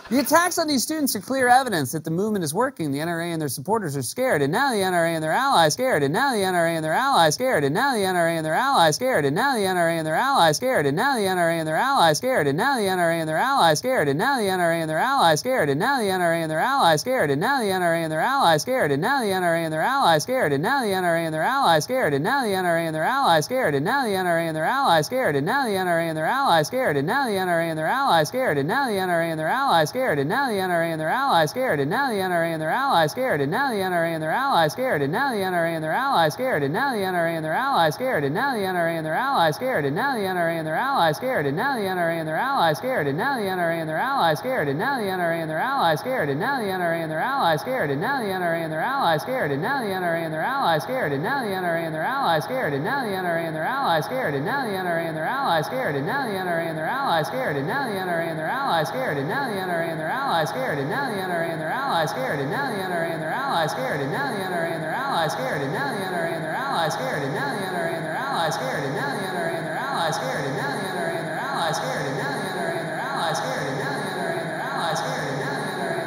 The attacks on these students are clear evidence that the movement is working. The NRA and their supporters are scared, and now the NRA and their allies scared, and now the NRA and their allies scared, and now the NRA and their allies scared, and now the NRA and their allies scared, and now the NRA and their allies scared, and now the NRA and their allies scared, and now the NRA and their allies scared, and now the NRA and their allies scared, and now the NRA and their allies scared, and now the NRA and their allies scared, and now the NRA and their allies scared, and now the NRA and their allies scared, and now the NRA and their allies scared, and now the NRA and their allies scared, and now the NRA and their allies scared, and now the NRA and their allies scared, and now the NRA and their allies scared, and now the NRA and their allies scared, and now the NRA and their allies scared, and now the NRA and their allies scared, and now the NRA and their allies scared, and now the NRA and their allies scared, and now the NRA and their allies scared, and now the NRA and their allies scared, and now the NRA and their allies scared, and now the NRA and their allies scared, and now the NRA and their allies scared, and now the NRA and their allies scared, and now the NRA and their allies scared, and now the NRA and their allies scared, and now the NRA and their allies scared, and now the NRA and their allies scared, and now the NRA and their allies scared, and now the NRA and their allies scared, and now the NRA and their allies scared, and now the NRA and their allies scared, and now the NRA and their allies scared, and now the NRA and their allies scared, and now the NRA and their allies scared, and now the NRA and their allies scared, and now the NRA and their allies scared,